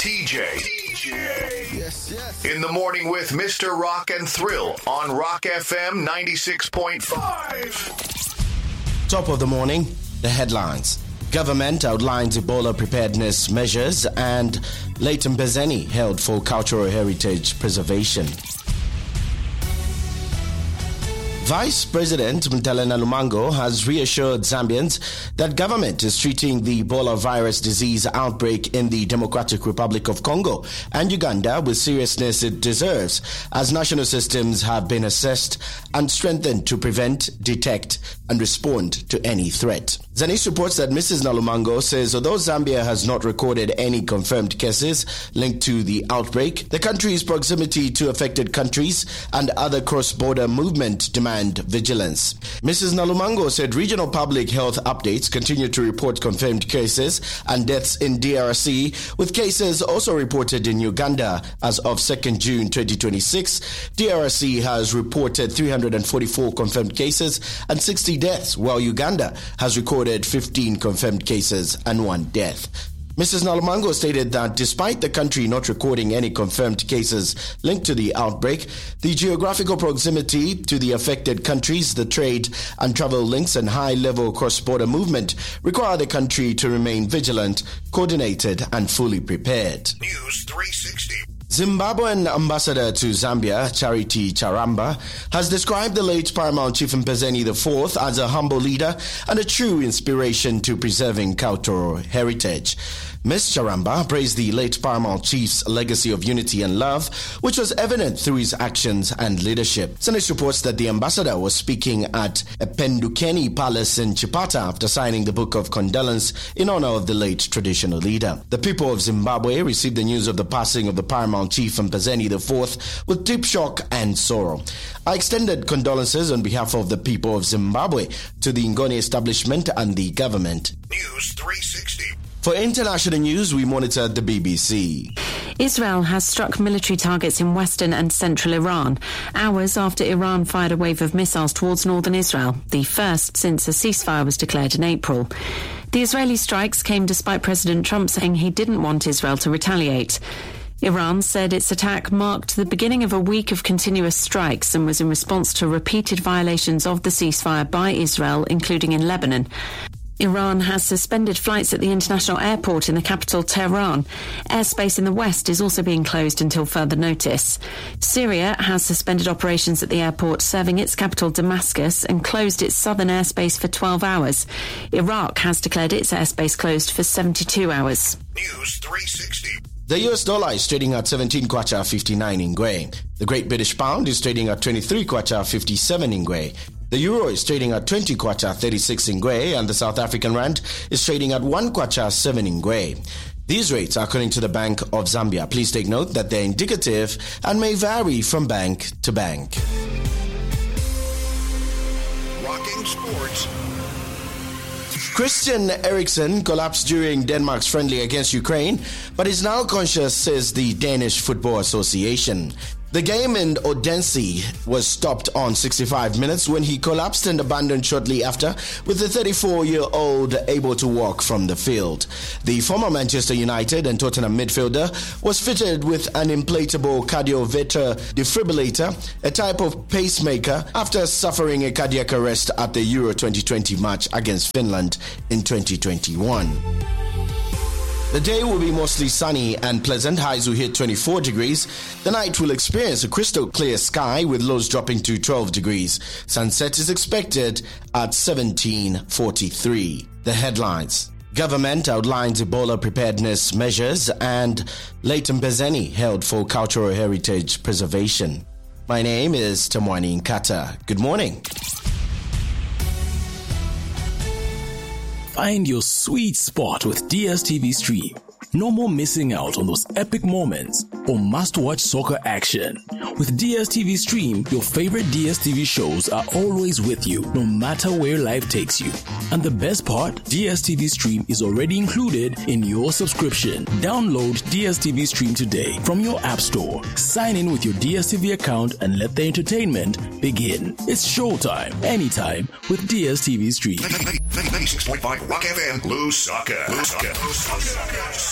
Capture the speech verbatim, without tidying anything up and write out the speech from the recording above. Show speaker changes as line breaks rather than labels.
T J. T J. Yes, yes. In the morning with Mister Rock and Thrill on Rock F M ninety-six point five.
Top of the morning, the headlines. Government outlines Ebola preparedness measures and Leighton Bezeni held for cultural heritage preservation. Vice President Mtalena Lumango has reassured Zambians that government is treating the Ebola virus disease outbreak in the Democratic Republic of Congo and Uganda with seriousness it deserves, as national systems have been assessed and strengthened to prevent, detect, and respond to any threat. Zanis reports that Missus Nalumango says although Zambia has not recorded any confirmed cases linked to the outbreak, the country's proximity to affected countries and other cross-border movement demand vigilance. Missus Nalumango said regional public health updates continue to report confirmed cases and deaths in D R C, with cases also reported in Uganda. As of second June twenty twenty-six, D R C has reported three hundred forty-four confirmed cases and sixty deaths, while Uganda has recorded fifteen confirmed cases and one death. Missus Nalumango stated that despite the country not recording any confirmed cases linked to the outbreak, the geographical proximity to the affected countries, the trade and travel links and high-level cross-border movement require the country to remain vigilant, coordinated and fully prepared.
News three sixty.
Zimbabwean ambassador to Zambia, Charity Charamba, has described the late Paramount Chief Mpezeni the fourth as a humble leader and a true inspiration to preserving cultural heritage. Miz Charamba praised the late Paramount Chief's legacy of unity and love, which was evident through his actions and leadership. Senate reports that the ambassador was speaking at Pendukeni Palace in Chipata after signing the Book of Condolence in honor of the late traditional leader. The people of Zimbabwe received the news of the passing of the Paramount Chief Mpezeni the fourth with deep shock and sorrow. I extended condolences on behalf of the people of Zimbabwe to the Ngoni establishment and the government.
News three sixty.
For international news, we monitor the B B C.
Israel has struck military targets in western and central Iran, hours after Iran fired a wave of missiles towards northern Israel, the first since a ceasefire was declared in April. The Israeli strikes came despite President Trump saying he didn't want Israel to retaliate. Iran said its attack marked the beginning of a week of continuous strikes and was in response to repeated violations of the ceasefire by Israel, including in Lebanon. Iran has suspended flights at the international airport in the capital, Tehran. Airspace in the west is also being closed until further notice. Syria has suspended operations at the airport serving its capital, Damascus, and closed its southern airspace for twelve hours. Iraq has declared its airspace closed for seventy-two hours.
News three sixty.
The U S dollar is trading at seventeen kwacha fifty-nine Ingwe. The Great British Pound is trading at twenty-three kwacha fifty-seven Ingwe. The euro is trading at twenty kwacha thirty-six Ingwe, and the South African rand is trading at one kwacha seven Ingwe. These rates are according to the Bank of Zambia. Please take note that they're indicative and may vary from bank to bank.
Rocking sports.
Christian Eriksen collapsed during Denmark's friendly against Ukraine, but is now conscious, says the Danish Football Association. The game in Odense was stopped on sixty-five minutes when he collapsed and abandoned shortly after, with the thirty-four-year-old able to walk from the field. The former Manchester United and Tottenham midfielder was fitted with an inflatable cardioverter defibrillator, a type of pacemaker, after suffering a cardiac arrest at the Euro twenty twenty match against Finland in twenty twenty-one. The day will be mostly sunny and pleasant. Highs will hit twenty-four degrees. The night will experience a crystal clear sky with lows dropping to twelve degrees. Sunset is expected at seventeen forty-three. The headlines. Government outlines Ebola preparedness measures and Leighton Bezeni held for cultural heritage preservation. My name is Tamwani Nkata. Good morning.
Find your sweet spot with D S T V Stream. No more missing out on those epic moments or must-watch soccer action. With D S T V Stream, your favorite D S T V shows are always with you, no matter where life takes you. And the best part, D S T V Stream is already included in your subscription. Download D S T V Stream today from your app store. Sign in with your D S T V account and let the entertainment begin. It's showtime, anytime with D S T V Stream.
ninety-six point five Rock F M, Lusaka. Lusaka.